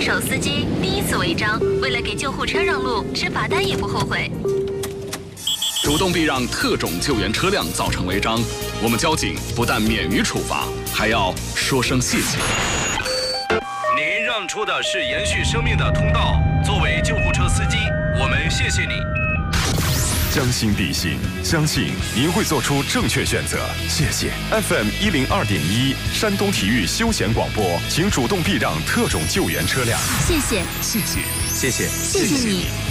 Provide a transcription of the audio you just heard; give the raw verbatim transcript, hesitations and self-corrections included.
手司机第一次违章，为了给救护车让路，吃罚单也不后悔。 主动避让特种救援车辆造成违章，我们交警不但免于处罚，还要说声谢谢。 您让出的是延续生命的通道，作为救护车司机，我们谢谢你。 将心比心，相信您会做出正确选择。谢谢 F M 一零二点一山东体育休闲广播，请主动避让特种救援车辆。 谢谢， 谢谢， 谢谢， 谢谢你。